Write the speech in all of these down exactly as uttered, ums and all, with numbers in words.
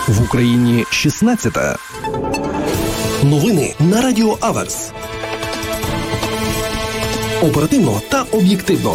В Україні шістнадцята. Новини на Радіо Аверс. Оперативно та об'єктивно.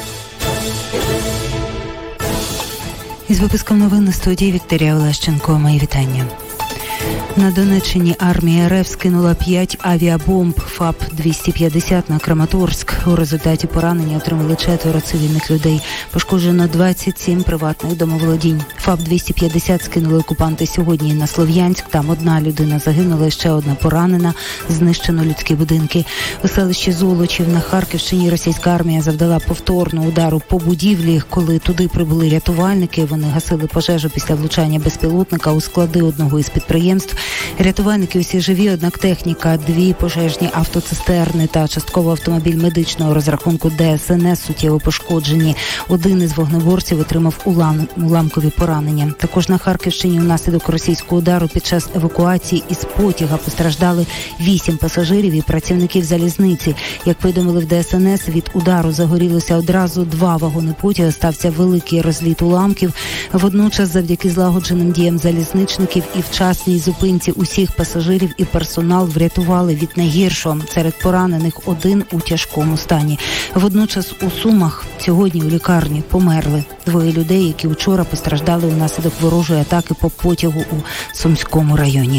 Із випуском новин на студії Вікторія Олещенко. Мої вітання. На Донеччині армія РФ скинула п'ять авіабомб ФАП двісті п'ятдесят на Краматорськ. У результаті поранення отримали четверо цивільних людей. Пошкоджено двадцять сім приватних домоволодінь. ФАП двісті п'ятдесят скинули окупанти сьогодні на Слов'янськ. Там одна людина загинула, ще одна поранена. Знищено людські будинки. У селищі Золочів на Харківщині російська армія завдала повторного удару по будівлі. Коли туди прибули рятувальники, вони гасили пожежу після влучання безпілотника у склади одного із підприємств. Рятувальники усі живі, однак техніка, дві пожежні автоцистерни та частково автомобіль медичного розрахунку ДСНС суттєво пошкоджені. Один із вогнеборців отримав улам, уламкові поранення. Також на Харківщині внаслідок російського удару під час евакуації із потяга постраждали вісім пасажирів і працівників залізниці. Як повідомили в ДСНС, від удару загорілося одразу два вагони потяга, стався великий розліт уламків. Водночас, завдяки злагодженим діям залізничників і вчасній зупинці усіх пасажирів і персонал врятували від найгіршого. Серед поранених один у тяжкому стані. Водночас у Сумах сьогодні у лікарні померли двоє людей, які вчора постраждали унаслідок ворожої атаки по потягу у Сумському районі.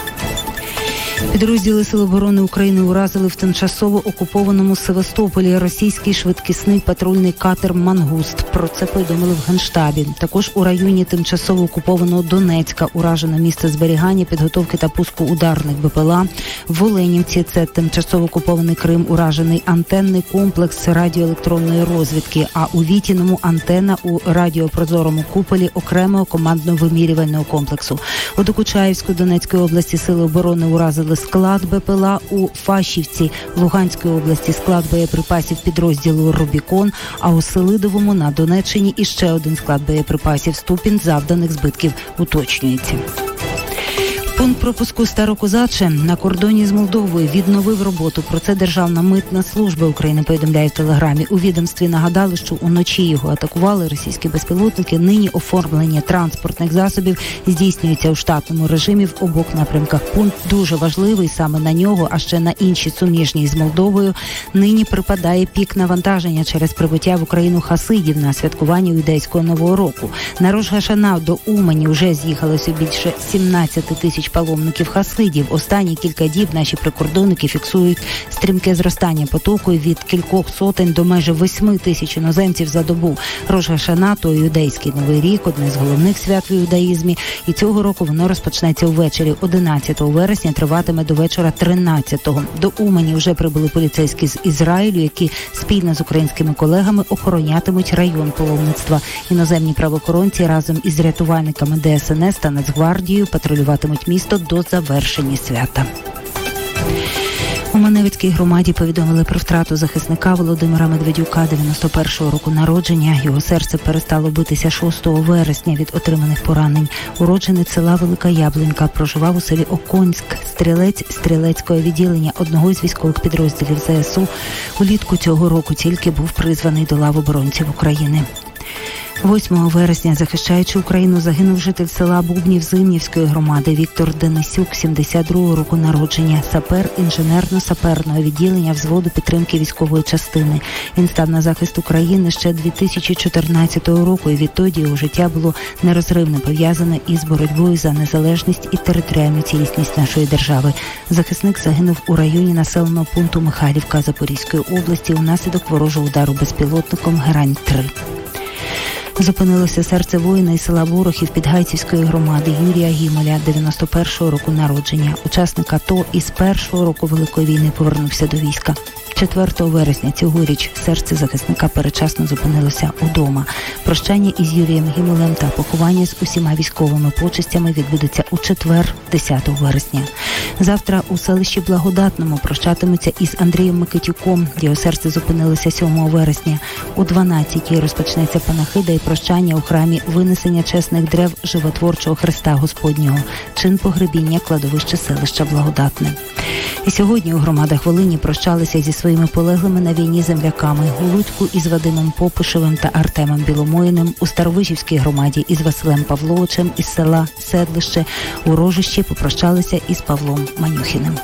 Підрозділи Сил оборони України уразили в тимчасово окупованому Севастополі російський швидкісний патрульний катер «Мангуст». Про це повідомили в Генштабі. Також у районі тимчасово окупованого Донецька уражено місце зберігання, підготовки та пуску ударних БПЛА. В Оленівці, це тимчасово окупований Крим, уражений антенний комплекс радіоелектронної розвідки, а у Вітіному антена у радіопрозорому куполі окремого командно-вимірювального комплексу. У Докучаївську Донецької області Сили оборони уразили склад БПЛА, у Фащівці Луганської області склад боєприпасів підрозділу «Рубікон», а у Селидовому на Донеччині іще один склад боєприпасів. Ступінь завданих збитків уточнюється. Пункт пропуску Старокозаче на кордоні з Молдовою відновив роботу. Про це Державна митна служба України повідомляє в Телеграмі. У відомстві нагадали, що уночі його атакували російські безпілотники. Нині оформлення транспортних засобів здійснюється у штатному режимі в обох напрямках. Пункт дуже важливий, саме на нього, а ще на інші суміжні з Молдовою, нині припадає пік навантаження через прибуття в Україну хасидів на святкування юдейського Нового року. На Рош-га-Шана до Умані вже з'їхалося більше сімнадцять тисяч паломників хасидів. Останні кілька діб наші прикордонники фіксують стрімке зростання потоку від кількох сотень до майже восьми тисяч іноземців за добу. Рош-га-Шана – то юдейський Новий рік, одне з головних свят в юдаїзмі. І цього року воно розпочнеться увечері одинадцятого вересня, триватиме до вечора тринадцятого. До Умані вже прибули поліцейські з Ізраїлю, які спільно з українськими колегами охоронятимуть район паломництва. Іноземні правоохоронці разом із рятувальниками ДСНС та Нацгвардією патрулюватимуть місто до завершення свята. У Маневицькій громаді повідомили про втрату захисника Володимира Медведюка, дев'яносто першого року народження. Його серце перестало битися шостого вересня від отриманих поранень. Уродженець села Велика Яблунька, проживав у селі Оконськ, стрілець стрілецького відділення одного із військових підрозділів ЗСУ. Улітку цього року тільки був призваний до лав оборонців України. восьмого вересня, захищаючи Україну, загинув житель села Бубнів Зимнівської громади Віктор Денисюк, сімдесят другого року народження, сапер інженерно-саперного відділення взводу підтримки військової частини. Він став на захист України ще дві тисячі чотирнадцятого року, і відтоді його життя було нерозривно пов'язане із боротьбою за незалежність і територіальну цілісність нашої держави. Захисник загинув у районі населеного пункту Михайлівка Запорізької області унаслідок ворожого удару безпілотником Герань три. Зупинилося серце воїна із села Ворохів Підгайцівської громади Юрія Гімеля, дев'яносто першого року народження. Учасник АТО із першого року Великої війни повернувся до війська. четвертого вересня цьогоріч серце захисника передчасно зупинилося удома. Прощання із Юрієм Гімелем та поховання з усіма військовими почестями відбудеться у четвер, десятого вересня. Завтра у селищі Благодатному прощатимуться із Андрієм Микитюком. Його серце зупинилося сьомого вересня. У дванадцятій розпочнеться панахида і прощання у храмі винесення чесних древ животворчого Христа Господнього, чин погребіння кладовище селища Благодатне. І сьогодні у громадах Волині прощалися зі своїми полеглими на війні земляками у Луцьку із Вадимом Попишевим та Артемом Біломоїним, у Старовижівській громаді із Василем Павловичем із села Седлище, у Рожищі попрощалися із Павлом Манюхіним.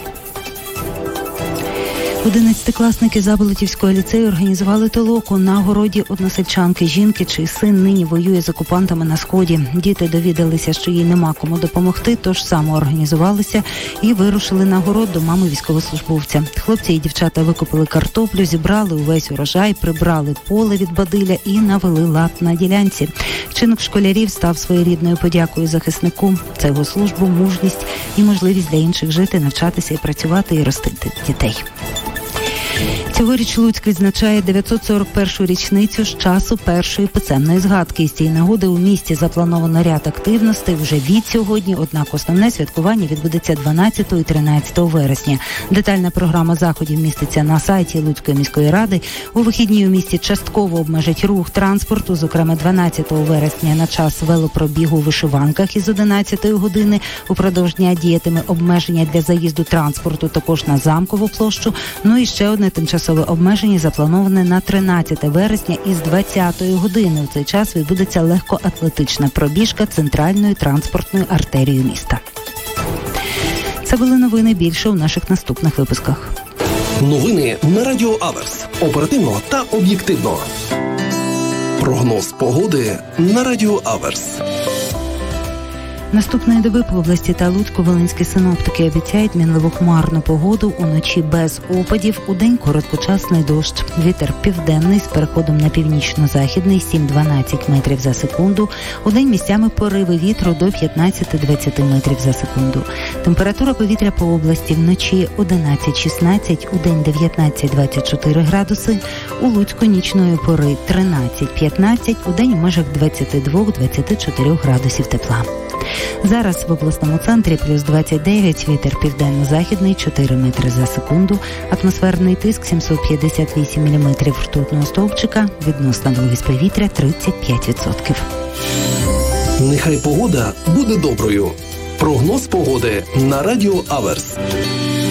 Одинадцятикласники Заболотівського ліцею організували толоку на городі односельчанки жінки, чий син нині воює з окупантами на Сході. Діти довідалися, що їй нема кому допомогти, тож самоорганізувалися і вирушили на город до мами військовослужбовця. Хлопці і дівчата викопали картоплю, зібрали увесь урожай, прибрали поле від бадиля і навели лад на ділянці. Вчинок школярів став своєрідною подякою захиснику за його службу, мужність і можливість для інших жити, навчатися і працювати і ростити дітей. Цьогоріч Луцьк відзначає дев'ятсот сорок першу річницю з часу першої писемної згадки. З цієї нагоди у місті заплановано ряд активностей вже від сьогодні, однак основне святкування відбудеться дванадцятого і тринадцятого вересня. Детальна програма заходів міститься на сайті Луцької міської ради. У вихідні у місті частково обмежать рух транспорту, зокрема дванадцятого вересня на час велопробігу у вишиванках із одинадцятої години. Упродовж дня діятиме обмеження для заїзду транспорту також на Замкову площу. Ну і ще одне тимчасове обмеження заплановане на тринадцяте вересня із двадцятої години. У цей час відбудеться легкоатлетична пробіжка центральною транспортною артерією міста. Це були новини, більше у наших наступних випусках. Новини на Радіо Аверс. Оперативно та об'єктивно. Прогноз погоди на Радіо Аверс. Наступної доби по області та Луцьку волинські синоптики обіцяють мінливу хмарну погоду, уночі без опадів, удень короткочасний дощ. Вітер південний з переходом на північно-західний сім-дванадцять метрів за секунду. Удень місцями пориви вітру до п'ятнадцять-двадцять метрів за секунду. Температура повітря по області вночі одинадцять-шістнадцять, удень дев'ятнадцять-двадцять чотири градуси. У Луцьку нічної пори тринадцять-п'ятнадцять, удень у межах двадцять два-двадцять чотири градусів тепла. Зараз в обласному центрі плюс двадцять дев'ять, вітер південно-західний чотири метри за секунду, атмосферний тиск сімсот п'ятдесят вісім міліметрів ртутного стовпчика, відносна вологість повітря тридцять п'ять відсотків. Нехай погода буде доброю. Прогноз погоди на Радіо Аверс.